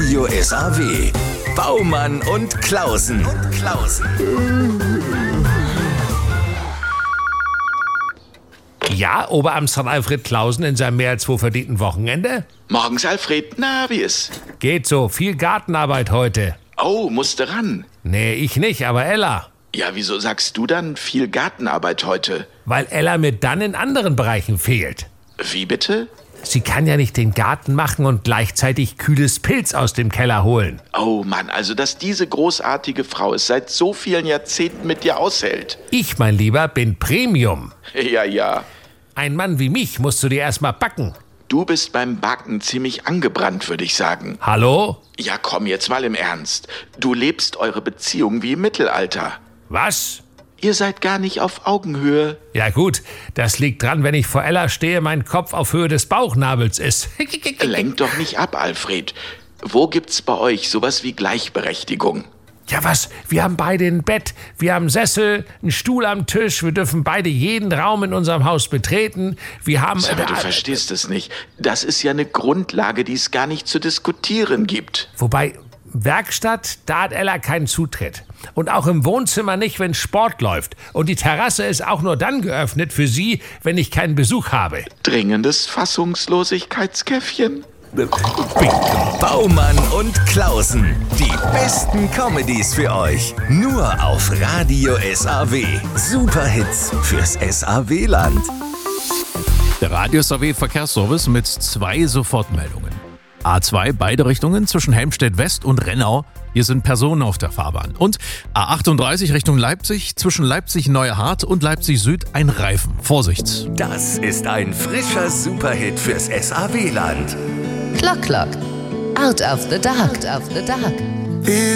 Radio SAW. Baumann und Klausen. Ja, Oberamtsrat Alfred Klausen in seinem mehr als 2 verdienten Wochenende? Morgens, Alfred. Na, wie ist? Geht so, viel Gartenarbeit heute. Oh, musste ran. Nee, ich nicht, aber Ella. Ja, wieso sagst du dann viel Gartenarbeit heute? Weil Ella mir dann in anderen Bereichen fehlt. Wie bitte? Sie kann ja nicht den Garten machen und gleichzeitig kühles Pilz aus dem Keller holen. Oh Mann, also dass diese großartige Frau es seit so vielen Jahrzehnten mit dir aushält. Ich, mein Lieber, bin Premium. Ja. Ein Mann wie mich musst du dir erstmal backen. Du bist beim Backen ziemlich angebrannt, würde ich sagen. Hallo? Ja, komm jetzt mal im Ernst. Du lebst eure Beziehung wie im Mittelalter. Was? Ihr seid gar nicht auf Augenhöhe. Ja gut, das liegt dran, wenn ich vor Ella stehe, mein Kopf auf Höhe des Bauchnabels ist. Lenk doch nicht ab, Alfred. Wo gibt's bei euch sowas wie Gleichberechtigung? Ja was, wir haben beide ein Bett, wir haben einen Sessel, einen Stuhl am Tisch, wir dürfen beide jeden Raum in unserem Haus betreten. Wir haben... Aber du verstehst es nicht. Das ist ja eine Grundlage, die es gar nicht zu diskutieren gibt. Wobei, Werkstatt, da hat Ella keinen Zutritt. Und auch im Wohnzimmer nicht, wenn Sport läuft. Und die Terrasse ist auch nur dann geöffnet für sie, wenn ich keinen Besuch habe. Dringendes Fassungslosigkeitskäffchen. Bingo. Baumann und Klausen. Die besten Comedies für euch. Nur auf Radio SAW. Superhits fürs SAW-Land. Der Radio SAW Verkehrsservice mit 2 Sofortmeldungen. A2 beide Richtungen zwischen Helmstedt West und Rennau. Hier sind Personen auf der Fahrbahn. Und A38 Richtung Leipzig zwischen Leipzig-Neuhart und Leipzig-Süd ein Reifen. Vorsicht! Das ist ein frischer Superhit fürs SAW-Land. Clock, Clock. Out of the Dark.